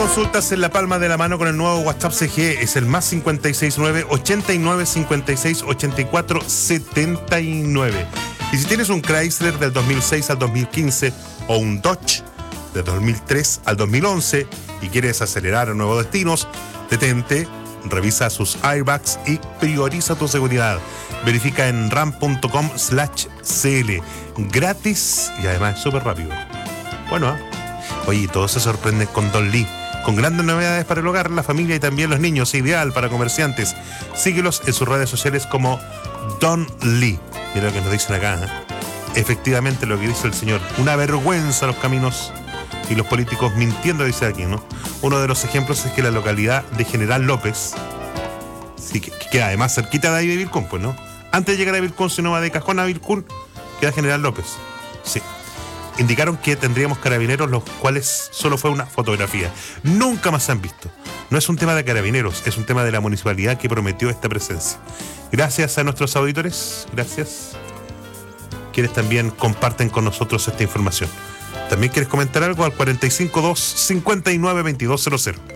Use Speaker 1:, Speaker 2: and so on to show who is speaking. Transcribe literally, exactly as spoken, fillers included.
Speaker 1: consultas en la palma de la mano con el nuevo WhatsApp C G. Es el más cincuenta y seis nueve, ochenta y nueve, cincuenta y seis, ochenta y cuatro, setenta y nueve. Y si tienes un Chrysler del dos mil seis al dos mil quince o un Dodge del dos mil tres al dos mil once y quieres acelerar a nuevos destinos, detente, revisa sus airbags y prioriza tu seguridad. Verifica en ram.com slash cl. Gratis y además súper rápido. Bueno, ¿eh? Oye, todos se sorprenden con Don Lee, con grandes novedades para el hogar, la familia y también los niños, ideal para comerciantes. Síguelos en sus redes sociales como Don Lee. Mira lo que nos dicen acá, ¿eh? Efectivamente lo que dice el señor, una vergüenza los caminos y los políticos mintiendo, dice aquí, ¿no? Uno de los ejemplos es que la localidad de General López, sí, que, que queda además cerquita de ahí de Vilcún, pues, ¿no? Antes de llegar a Vilcún, si no va de Cajón a Vilcún, queda General López. Sí. Indicaron que tendríamos carabineros, los cuales solo fue una fotografía. Nunca más se han visto. No es un tema de carabineros, es un tema de la municipalidad que prometió esta presencia. Gracias a nuestros auditores, gracias, quienes también comparten con nosotros esta información. ¿También quieres comentar algo? Al cuarenta y cinco dos, cincuenta y nueve, veintidós cero cero.